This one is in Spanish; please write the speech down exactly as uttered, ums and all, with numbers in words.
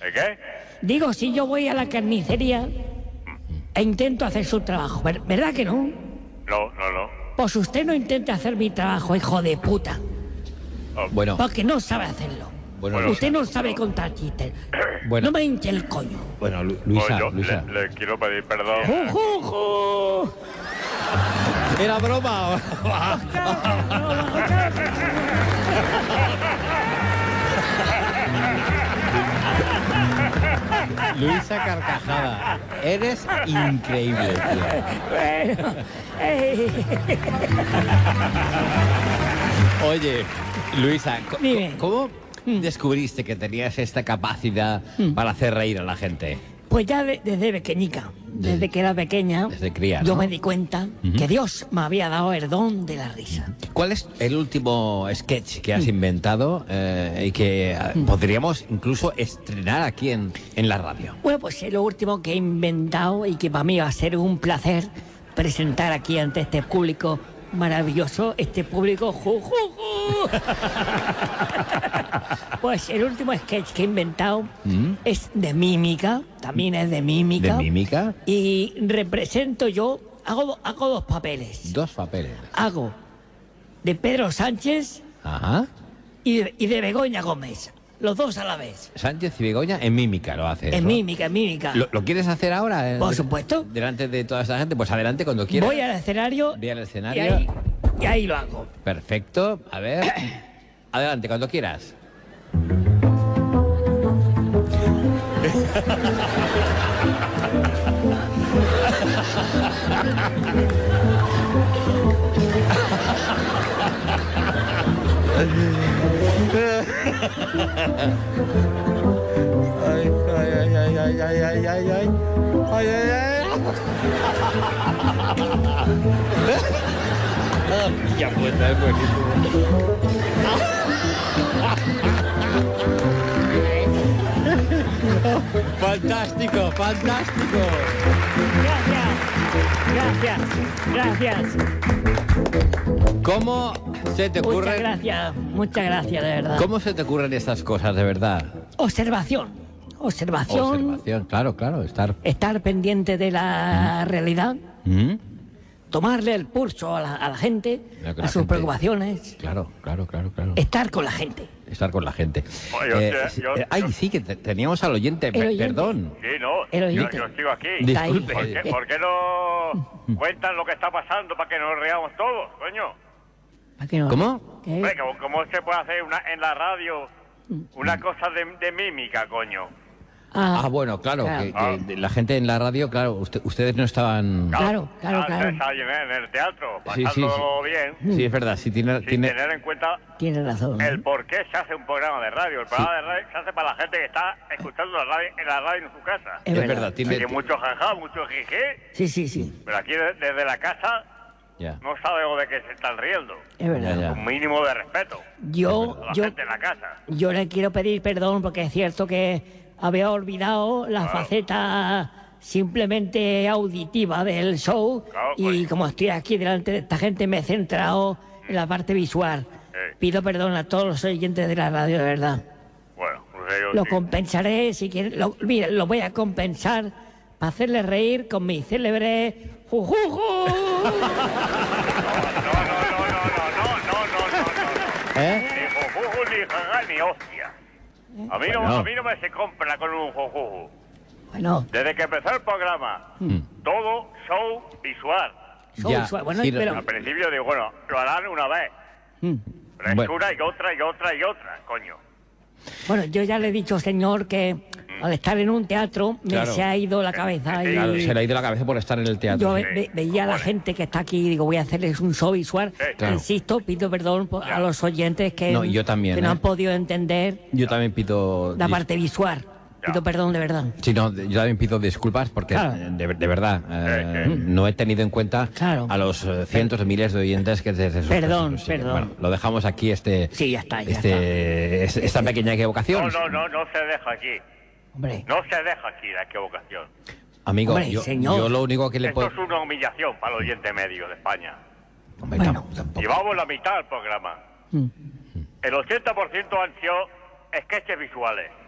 ¿De qué? Digo, si yo voy a la carnicería e intento hacer su trabajo, ¿ver- ¿verdad que no? No, no, no. Pues usted no intente hacer mi trabajo, hijo de puta, Bueno, porque no sabe hacerlo. bueno, Usted Luisa. no sabe contar chistes. Bueno. No me hinche el coño. Bueno, Lu- Pues Luisa, yo Luisa. Le, le quiero pedir perdón. ¡Ju, ju, ju! ¿Era broma? Luisa Carcajada, eres increíble, tío. Bueno, eh, Oye, Luisa, co- Dime. ¿cómo descubriste que tenías esta capacidad para hacer reír a la gente? pues ya de- desde pequeñica, desde, Desde- que era pequeña, desde cría, yo ¿no? me di cuenta que Dios me había dado el don de la risa. ¿Cuál es el último sketch que has inventado eh, y que eh, podríamos incluso estrenar aquí en, en la radio? Bueno, pues es lo último que he inventado y que para mí va a ser un placer presentar aquí ante este público maravilloso, este público ju, ju, ju. Pues el último sketch que he inventado ¿Mm? es de mímica, también es de mímica. ¿De mímica? Y represento yo, hago, do- hago dos papeles. Dos papeles. Hago de Pedro Sánchez Ajá. y de, y de Begoña Gómez, los dos a la vez. Sánchez y Begoña en mímica lo hace. En ¿no? mímica, en mímica. ¿Lo, lo quieres hacer ahora? eh, Por de- supuesto. Delante de toda esta gente. Pues adelante cuando quieras. Voy al escenario, Ve al y escenario. ahí, y ahí lo hago. Perfecto. A ver. Adelante, cuando quieras. Ay, ay, ay, ay, ay, ay, ay, ay, ay. Ay, ay, ay. Ya pues, es buenísimo. Fantástico, fantástico. Gracias, gracias, gracias. ¿Cómo se te Muchas ocurren? gracias, muchas gracias, de verdad. ¿Cómo se te ocurren estas cosas, de verdad? Observación, observación, Observación, claro, claro, estar. estar pendiente de la realidad, ¿Mm? tomarle el pulso a la, a la gente, Claro que a la sus gente- preocupaciones, Claro, claro, claro, claro. estar con la gente. Estar con la gente. Oye, Eh, hostia, yo- eh, ay, yo- sí, que te- teníamos al oyente. El pe- oyente. Perdón. Sí, no. El Yo, oyente. yo sigo aquí. Está ahí. Disculpe. ¿Por qué, por qué no cuentan lo que está pasando para que nos reamos todos, coño? ¿Para qué no? ¿Cómo? ¿Qué? Hombre, ¿cómo, cómo se puede hacer una, en la radio una cosa de, de mímica, coño? Ah, bueno, claro, claro. que, que de- la gente en la radio, claro, usted- ustedes no estaban. Claro, claro, Ah, claro. está ahí en en el teatro, Sí, sí, pasándolo sí. bien, Sí, es verdad, sí, tiene. sin tiene... tener en cuenta Tiene razón. el por qué se hace un programa de radio. El programa de radio se hace para la gente que está escuchando la radio, en la radio en su casa. Es Es verdad. verdad, tiene. Hay mucho jajá, mucho jijé, Sí, sí, sí, pero aquí de- desde la casa Ya. no sabemos de qué se están riendo. es verdad. Ya, ya. Un mínimo de respeto Yo, a la yo, gente en la casa. yo le quiero pedir perdón porque es cierto que había olvidado la Claro. faceta simplemente auditiva del show Claro, y pues. como estoy aquí delante de esta gente me he centrado en la parte visual. Eh. Pido perdón a todos los oyentes de la radio, de verdad. Bueno, no sé yo Lo si- compensaré, si quieren, lo, mira, lo voy a compensar para hacerle reír con mi célebre jujuju. No, no, no, no, no, no, no, no, no, no. ¿Eh? Ni jujuju, ni jaja, ni hostia. A mí, no, Bueno. a mí no me se compra con un jujuju. Bueno, Desde que empezó el programa, Mm. todo show visual. show Ya, visual. Bueno, sí, pero... Al principio digo, bueno, lo harán una vez. Mm. Pero es Bueno. una y otra y otra y otra, coño. Bueno, yo ya le he dicho, señor, que al estar en un teatro me Claro. se ha ido la cabeza y Claro, se le ha ido la cabeza por estar en el teatro. yo sí. ve- ve- veía a la gente que está aquí y digo, voy a hacerles un show visual. Sí, claro. Insisto, pido perdón por- Ya. a los oyentes que, No, yo también, que no ¿eh? han podido entender Yo también pido. la dis- parte visual. Ya. Pido perdón de verdad. Sí, no, yo también pido disculpas porque, Claro. eh, de, de verdad, eh, Sí, sí. no he tenido en cuenta Claro. a los eh, cientos de miles de oyentes que desde sus Perdón, casas nos siguen. perdón. Bueno, lo dejamos aquí, este, Sí, ya está, ya este, es- esta pequeña equivocación. No, no, no, no se deja aquí. Hombre, No se deja aquí la equivocación. Amigo, Hombre, yo, señor. yo lo único que le Esto puedo... es una humillación para el oyente medio de España. Hombre, Bueno. tam- tampoco. Llevamos la mitad del programa. Mm. El ochenta por ciento han sido sketches visuales.